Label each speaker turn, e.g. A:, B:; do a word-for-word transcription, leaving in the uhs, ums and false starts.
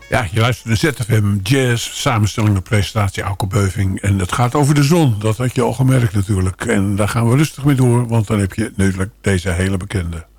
A: Ja, je luistert naar Z F M Jazz, samenstelling en presentatie Auke Beuving. En het gaat over de zon, dat had je al gemerkt natuurlijk. En daar gaan we rustig mee door, want dan heb je natuurlijk deze hele bekende.